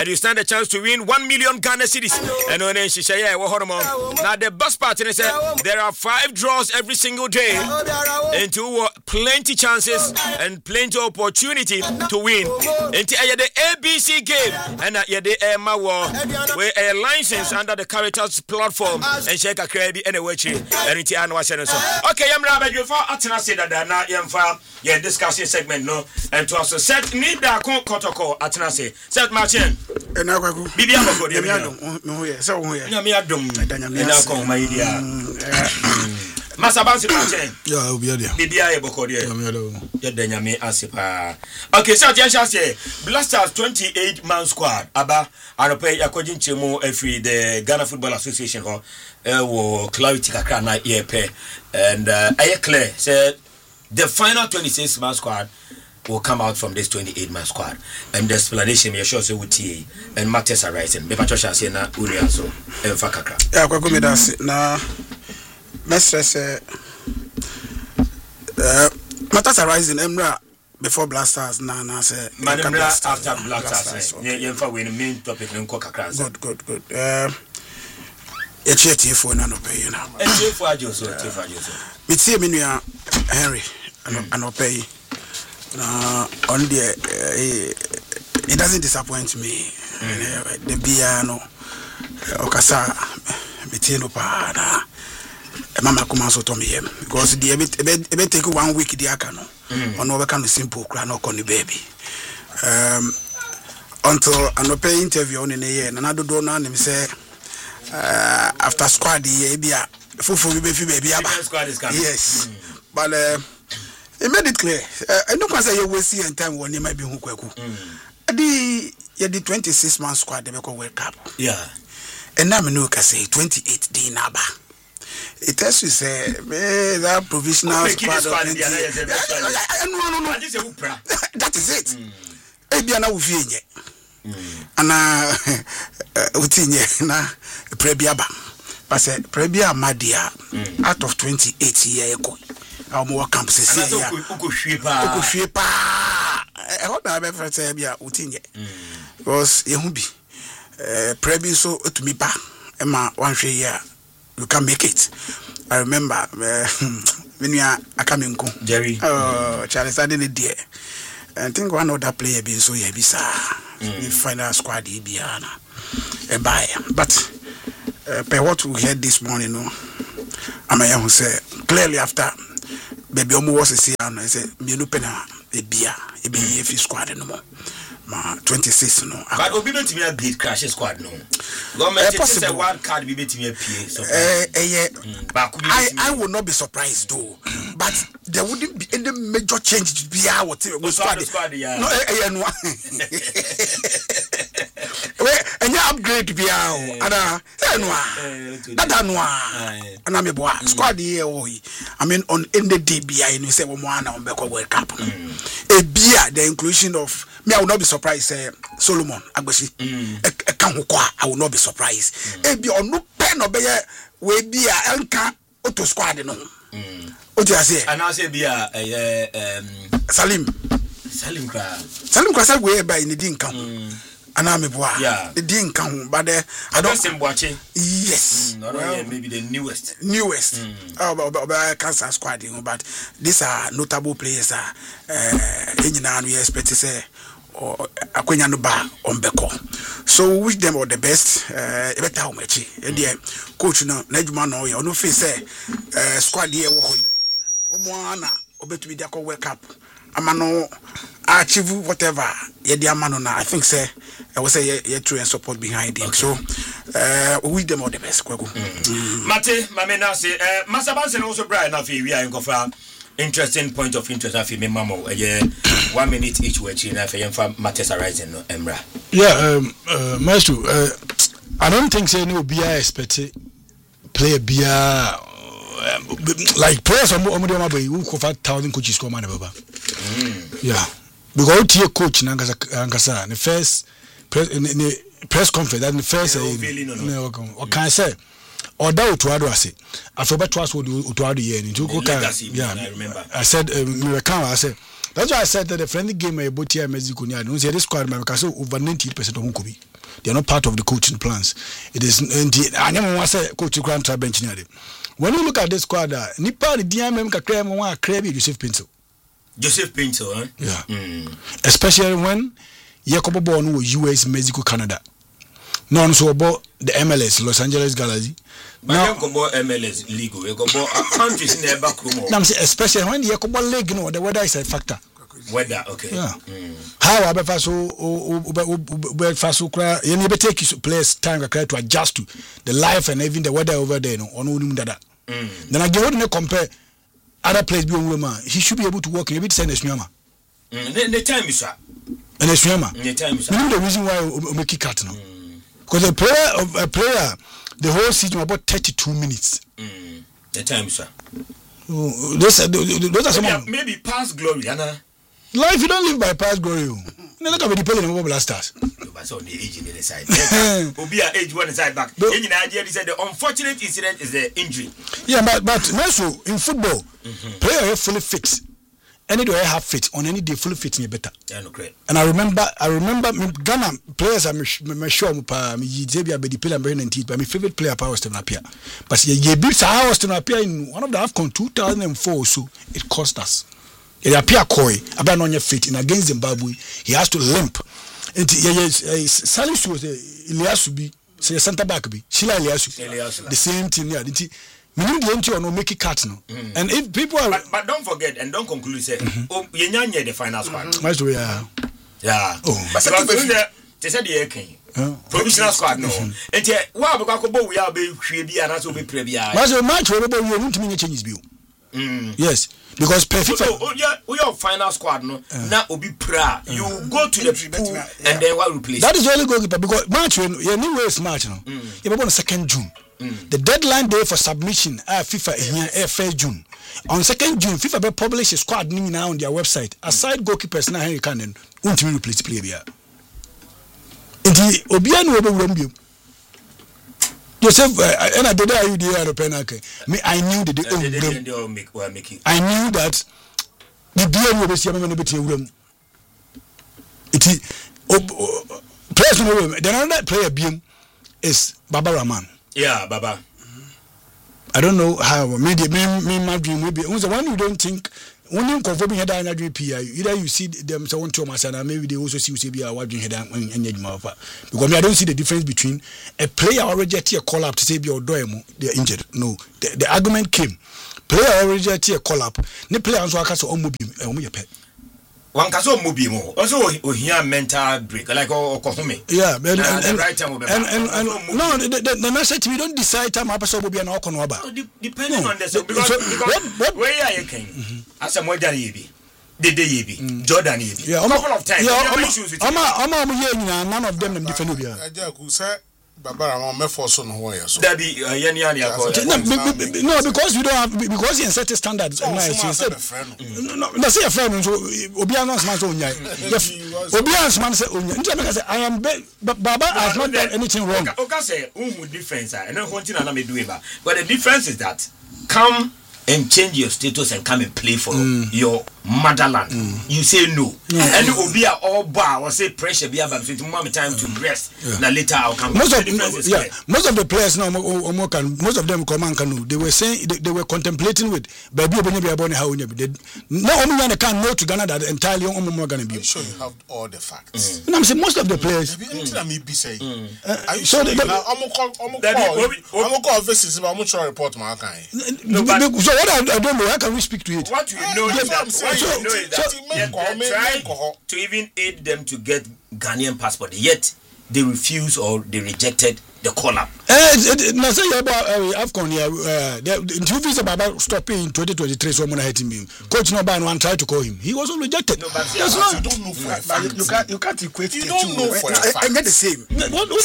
and you stand a chance to win 1 million Ghana cedis. And when now the best part is there are 5 draws every single day, and plenty chances and plenty opportunity to win. And the ABC game and the where a license under the Caritas platform and check a credit and a watch it. And it's okay, I'm Rabbi. You for Atina said that now you're discussing segment no, and to also set need that protocol Atina say set Martin. And now Bibi Amako, so my idea. Masabansi Martin. Yeah, Bibi Amako, Denyame Asipa. Okay, so Tiansha say Blasters 28-man squad. Aba, I pay according to the Ghana Football Association or clarity kakra na yepe and I clear said the final 26-man squad will come out from this 28-man squad, and the explanation me sure say wuti and matters are rising. Me patrosha say na uri anso emfa kakra. Yeah, kwa me dance na mestre say matters are rising emra before Blasters na say after Blasters. Yemfa we main topic nko kakra. Good. Etieti for na no pay na. Etieti for ajoso. Me tie me nua Henry and pay. On the it doesn't disappoint me. The piano okasa me tie no pa na mama kuma so to me yem because the e take 1 week the aka no. Ono be kan simple kra no kon baby. Until an pay interview on in a year na do na nim say after squad here bia fufu baby aba. Yes. But it made it clear. I don't say you will see in time when you might be who kwaku. The 26-man squad they go World Cup. Yeah. And now me no can say 28 day naba. It has to say that provisional squad. No. That is it. Ebia na ufienye. Ana utinye na prebiaba. Parce prebia madia out of 28 year ago. Our camp says yeah. Ukushwepa. I hope I ever say bia utinye. Because yehubi prebi so to me ba ema one year you can make it. I remember when you are Akamenko Jerry Charles Adene dear. I think one other player being so bisa the final squad biana a buy. But per what we heard this morning, no, Amaya who say clearly after baby omo was say and I say me no pena e bia e be if squad no more. Ma 26 no. But obi bet me a beat crash squad no. Government say wild card be bet me a PA so. I will not be surprised though. But there wouldn't be any major change to be our squad. No no. Any upgrade be out. Ana say no. That no. Ana me boy squad here I mean on any day be I say we want na on World Cup. A beer the inclusion of me I will not be surprised Solomon Agbosi I will not be surprised e be on no pen obey we be enka auto squad no o ti ase and I say be Salim kra we by ni din kan ana me boa the din kan but I don't say yes well, maybe the newest cancer squad but these are notable players enina we expect to say or akwenya no ba ombeko so wish them all the best better how much coach no na adwuma no ye no feel say squad here wo hoyi omo ana obetumi dia ko World Cup amano achieve whatever ye dia mano na I think say I will say ye true and support behind him. So we wish them all the best kwaku Mate mamena say Masabanse also Brian na fi we are in interesting point of interest afi me mamo 1 minute each way na fa yemfa matters arising no emra maestro I don't think say no be expect play bia like players omo dey maboy who cover 1,000 coaches come man baba yeah because tie coach na ngasa the first press conference that the first no can say or that to ado ase after bet was to ado here into yeah I remember I said me can I said That's why I said that the friendly game about here Mexico near no say this squad because over 90% of Mukobi. They are not part of the coaching plans. It is I never want to say coach Grant bench near them. When you look at this squad, Nipa the DMM kakra mo wa kra bi Joseph Pinto, eh? Yeah. Especially when Yakobo Bono was US, Mexico, Canada. No, so about the MLS, Los Angeles Galaxy. Now, MLS league, we go countries in the back room. Now, especially when the Yakobo League, you know, the weather is a factor. Weather, okay. Yeah. How about Faso, you never take players time to adjust to the life and even the weather over there, no, on that. Then I get compare. Other players be woman, he should be able to work in a bit send a swimmer. The time is up. And a swimmer. The time is the reason why we make it cut now. Because a player, the whole season about 32 minutes. The time is up. Those are some maybe past glory, Anna. Life you don't live by past glory. You look at the people in the blasters. But on the age in the side. Will be at age one side back. In Nigeria, said the unfortunate incident is the injury. Yeah, but also in football, player fully fit. Any day I have fit on any day fully fit me better. Yeah, no, great. And I remember Ghana players I'm sure me Zebia be the player but my favorite player was Stephen Appiah. But ye beat Stephen Appiah in one of the AFCON 2004 so it cost us. It appear coy about on your feet in against Zimbabwe. He has to limp. And Salis was Iliasu be say center back be Sheila Iliasu. The same thing yeah. Meaning the entry or no make it cut no. And if people are but don't forget and don't conclude say Yenyanya the final squad. Master yeah. Yeah. Oh. But they said the king. Provisional squad no. And why because go we are be hwe bi and so be play bi. Master match we be we won't mean changes bi. Yes. Because perfect. So your final squad no now obi pra you go to the pool and then what replace. That is only goalkeeper because match when you anyway is match no. You be on 2nd June. The deadline day for submission FIFA here 1st June. On 2nd June FIFA be publish a squad name now on their website. Aside goalkeepers now Henry Cannon won't replace player bia. Enti obia no be Joseph, and I did you the penalty. Me, I knew that I knew that the DM will be seen between room. It is player. Then another player beam is Baba Rahman. Yeah, Baba. I don't know how. Maybe my dream will be. Who's the one you don't think? When you confirm head and either you see them someone to and maybe they also see you be a watching head and because I don't see the difference between a player already at a call up to say your doemo they're injured. No, the argument came. Player already at a call up, the player also has on mobile pet. One can so move more. Also, here mental break like Okohome. Yeah, and the right time no, the message we don't decide time episode will be an Okonoba. Depending on this, because where are you king? As a modern Yebi, the day Yebi, Jordan Yebi. Yeah, a couple of times. Yeah, none of them different. Baba me for so no way so. That be no, because we don't have because he set standards. No, that's a friend so Obianos man so nya. Obianos man say onya. I am Baba has not done anything wrong. Okay say who difference and no continue na me do eba. But the difference is that come and change your status and come and play for your motherland. You say no. And Obia all bar or say pressure be about time to rest. Now later I'll come. Most of the players now most of them come and they were saying they were contemplating with baby born how no only can know to Ghana that entirely gonna be. Sure you have all the facts. And I'm saying most of the players so I'm call versus I'm sure report my kind. So what I don't know, how can we speak to it? What you know is that they're trying to even aid them to get Ghanaian passport, yet they refuse or they rejected the call-up. Now say about AFCON here, the interviews about stopping in 2023, so I'm going to hit him. Coach Noban one tried to call him. He was also rejected. No, but you don't know for a fact. You can't equate the two. You don't know for a fact. And get the same. What's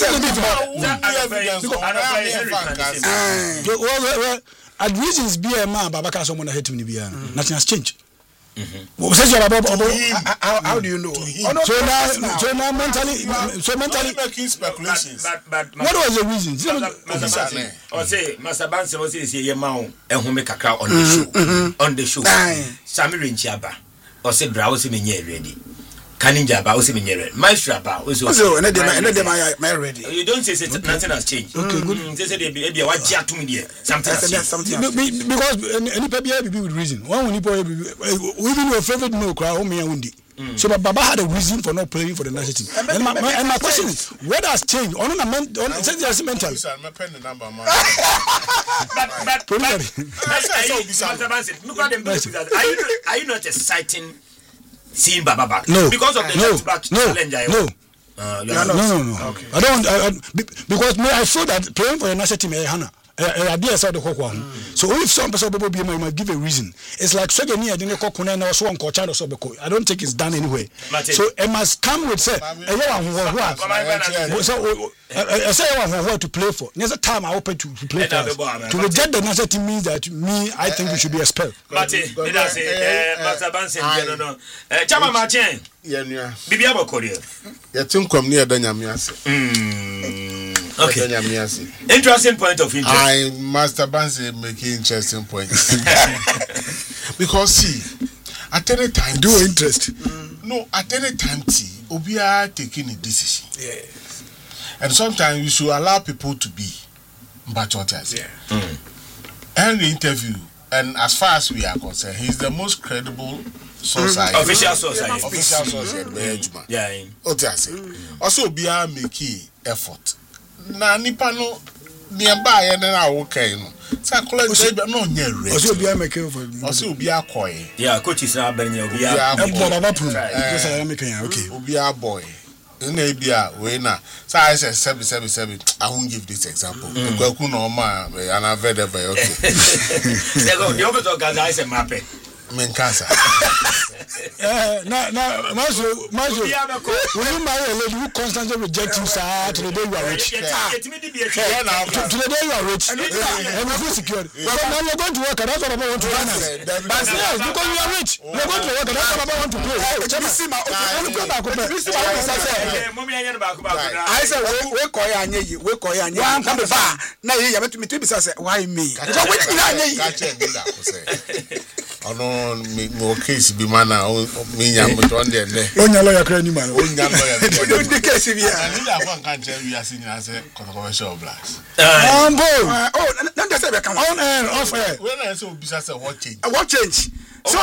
the difference? At reasons be a man, Babaka someone hate him. Nothing has changed. How do you know? So now mentally making speculations. But what was the reason? Or say Master Banson was say Yamau and who make a crowd on the show. On the show. Samirin Chaba. or say bra was me ready. Kaninja ba was me ready. Maestro ba was so and them I ready. You don't say nothing has changed. Okay, good. They say they be what to me there. Something because any baby be with reason. One when even your favorite no crowd me and so Baba had a reason for not playing for the national team. And my question is, what has changed? On mental. Are you not exciting seeing Baba back? No. Because of the back challenge. No. No. Okay. I don't. Because I feel that playing for the national team, Hannah. So if some person will might give a reason. It's like I don't think it's done anyway. So it must come with say to play for. There's a time I open to play for. To reject the national team means that I think we should be expelled. Chama Martin. Bibi Abokoria. Yatunkom near Danyamias. Okay. Interesting point of interest. Master Bansi making interesting points. Because see, at any time do interest. No, at any time Obia taking a decision. Yeah. And sometimes you should allow people to be bachoters. Yeah. And the interview, and as far as we are concerned, he's the most credible source. Official source. Official source. Yeah. Also, Obia make effort. Na nipa no nieba ye na okay no sakula dey no nya re oso bia make for oso bia koy yeah coaches na banya obia baba pru just say make ya okay obia boy na bia we na say I say 7 I won't give this example kwaku no ma and I very okay they go the opposite of Gaza is a map men cancer Mazo, will you marry a lady who constantly rejects you, sir, to the day you are rich? To the day you are rich, and you feel secured. But now you're going to work, and that's what I want to run as. But yes, because you are rich, you're going to work, and that's what I want to play. I said, we call you, I'm coming back. Now you have to be say, why me? Ono me case bi mana me nya moto on there onya lawyer kra ni man onya lawyer don't the case bi and that one can tell you as in as controversial blacks now they say we can on air off air when I say obisa say what change so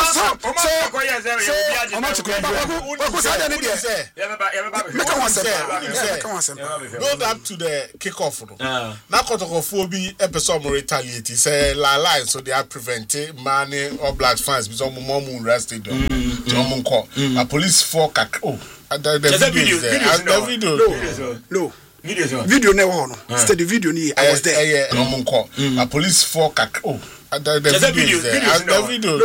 build up to the kickoff now kotokofo bi episode retaliate say la so they are preventing money or black fans because mom rest stadium a police for the video never steady video ni I was there a police for the video